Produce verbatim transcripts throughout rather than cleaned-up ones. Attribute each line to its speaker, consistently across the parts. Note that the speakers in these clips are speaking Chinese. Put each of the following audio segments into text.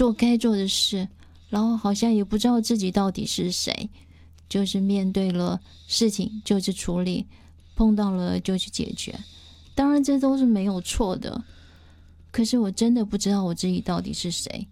Speaker 1: 做该做的事，然后好像也不知道自己到底是谁，就是面对了事情就去处理，碰到了就去解决。当然这都是没有错的，可是我真的不知道我自己到底是谁。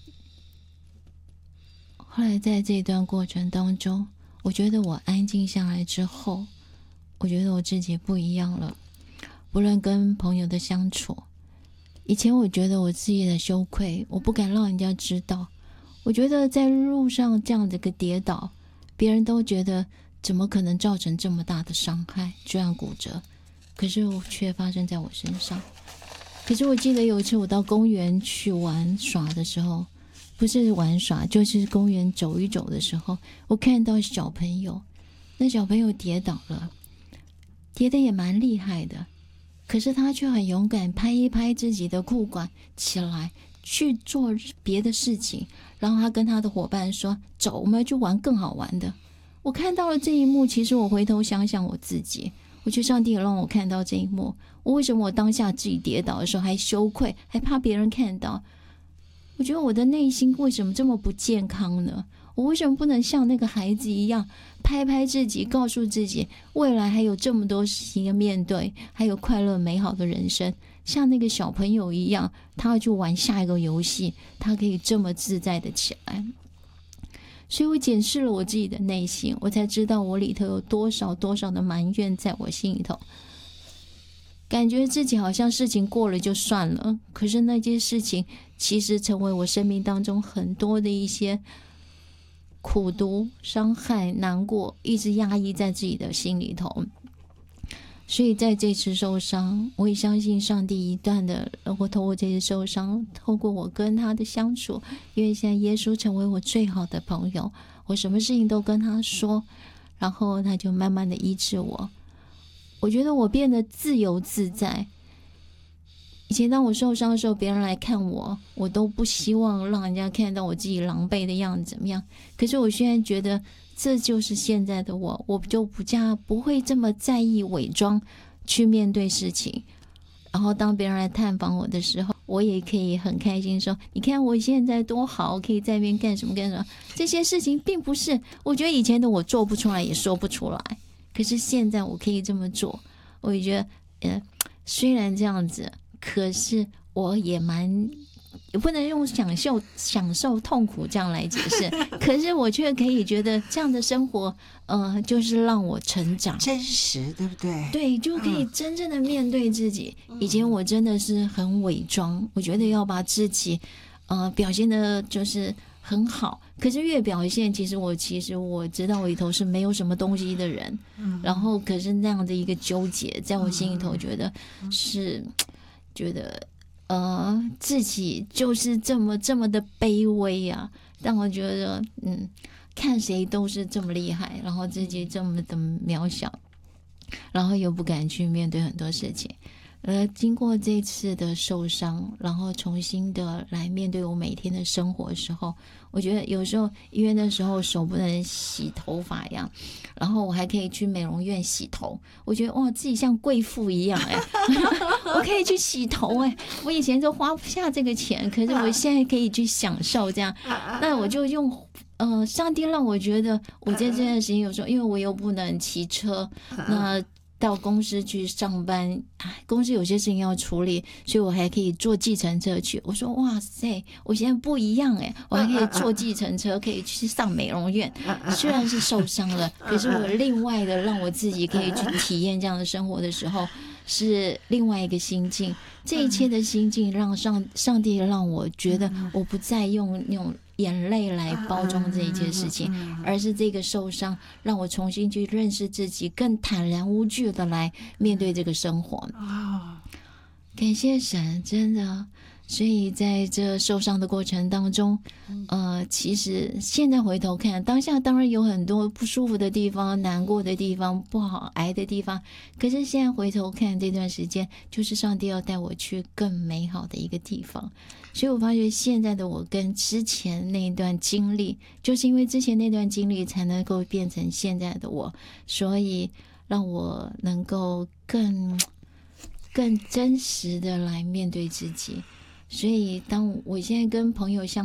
Speaker 1: 后来在这段过程当中，我觉得我安静下来之后，我觉得我自己不一样了。不论跟朋友的相处，以前我觉得我自己的羞愧，我不敢让人家知道。我觉得在路上这样的一个跌倒，别人都觉得怎么可能造成这么大的伤害，这样骨折，可是却发生在我身上。可是我记得有一次我到公园去玩耍的时候，不是玩耍，就是公园走一走的时候，我看到小朋友，那小朋友跌倒了，跌得也蛮厉害的，可是他却很勇敢，拍一拍自己的裤管起来去做别的事情，然后他跟他的伙伴说，走，我们去玩更好玩的。我看到了这一幕，其实我回头想想我自己，我觉得上帝也让我看到这一幕。我为什么我当下自己跌倒的时候还羞愧，还怕别人看到？我觉得我的内心为什么这么不健康呢？我为什么不能像那个孩子一样拍拍自己，告诉自己未来还有这么多事情要面对，还有快乐美好的人生，像那个小朋友一样，他要去玩下一个游戏，他可以这么自在的起来。所以我检视了我自己的内心，我才知道我里头有多少多少的埋怨在我心里头，感觉自己好像事情过了就算了，可是那件事情其实成为我生命当中很多的一些苦毒、伤害、难过，一直压抑在自己的心里头。所以在这次受伤，我也相信上帝一段的，我透过这次受伤，透过我跟他的相处，因为现在耶稣成为我最好的朋友，我什么事情都跟他说，然后他就慢慢的医治我。我觉得我变得自由自在。以前当我受伤的时候，别人来看我，我都不希望让人家看到我自己狼狈的样子怎么样。可是我现在觉得这就是现在的我，我就不加不会这么在意伪装去面对事情。然后当别人来探访我的时候，我也可以很开心说，你看我现在多好，可以在那边干什么干什么。这些事情并不是我觉得以前的我做不出来，也说不出来，可是现在我可以这么做。我也觉得呃，虽然这样子，可是我也蛮也不能用享受享受痛苦这样来解释，可是我却可以觉得这样的生活呃，就是让我成长
Speaker 2: 真实，对不对？
Speaker 1: 对，就可以真正的面对自己。嗯、以前我真的是很伪装，我觉得要把自己呃表现的就是很好，可是越表现，其实我其实我知道我里头是没有什么东西的人，嗯、然后可是那样的一个纠结，在我心里头觉得是、嗯、觉得呃自己就是这么这么的卑微啊，但我觉得嗯看谁都是这么厉害，然后自己这么的渺小，然后又不敢去面对很多事情。呃，经过这次的受伤，然后重新的来面对我每天的生活的时候，我觉得有时候因为那时候手不能洗头发一样，然后我还可以去美容院洗头，我觉得哇，自己像贵妇一样哎，我可以去洗头哎，我以前就花不下这个钱，可是我现在可以去享受这样，那我就用。呃，上帝让我觉得我在这段时间有时候，因为我又不能骑车，那到公司去上班，公司有些事情要处理，所以我还可以坐计程车去。我说哇塞，我现在不一样哎，我还可以坐计程车，可以去上美容院。虽然是受伤了，可是我另外的让我自己可以去体验这样的生活的时候，是另外一个心境。这一切的心境让上上帝让我觉得我不再用那种眼泪来包装这一件事情，而是这个受伤让我重新去认识自己，更坦然无惧的来面对这个生活。感谢神，真的。所以在这受伤的过程当中，呃，其实现在回头看，当下当然有很多不舒服的地方、难过的地方、不好挨的地方，可是现在回头看这段时间，就是上帝要带我去更美好的一个地方。所以我发觉现在的我跟之前那段经历，就是因为之前那段经历才能够变成现在的我，所以让我能够更更真实的来面对自己。所以当我现在跟朋友相